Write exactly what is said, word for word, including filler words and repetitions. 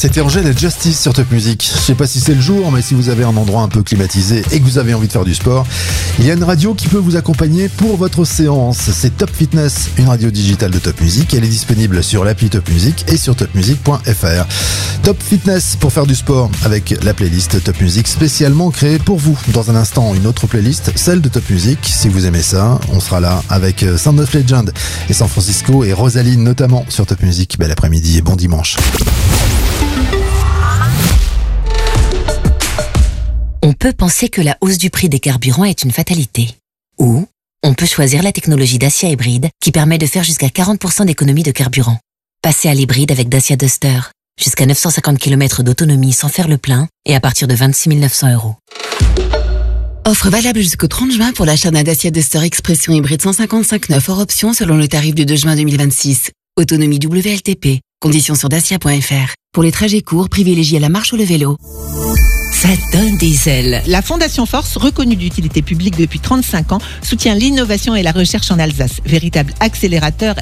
C'était Angèle et Justice sur Top Music. Je sais pas si c'est le jour, mais si vous avez un endroit un peu climatisé et que vous avez envie de faire du sport, il y a une radio qui peut vous accompagner pour votre séance. C'est Top Fitness, une radio digitale de Top Music. Elle est disponible sur l'appli Top Music et sur top music point f r. Top Fitness pour faire du sport avec la playlist Top Music spécialement créée pour vous. Dans un instant, une autre playlist, celle de Top Music. Si vous aimez ça, on sera là avec Sound of Legend et San Francisco et Rosaline notamment sur Top Music. Bel après-midi et bon dimanche. On peut penser que la hausse du prix des carburants est une fatalité. Ou on peut choisir la technologie Dacia Hybride qui permet de faire jusqu'à quarante pour cent d'économie de carburant. Passez à l'hybride avec Dacia Duster. Jusqu'à neuf cent cinquante kilomètres d'autonomie sans faire le plein et à partir de vingt-six mille neuf cents euros. Offre valable jusqu'au trente juin pour l'achat d'un Dacia Duster Expression hybride cent cinquante-cinq neuf hors option selon le tarif du deux juin deux mille vingt-six. Autonomie W L T P. Conditions sur dacia point f r. Pour les trajets courts, privilégiez la marche ou le vélo. Ça donne des ailes. La Fondation Force, reconnue d'utilité publique depuis trente-cinq ans, soutient l'innovation et la recherche en Alsace. Véritable accélérateur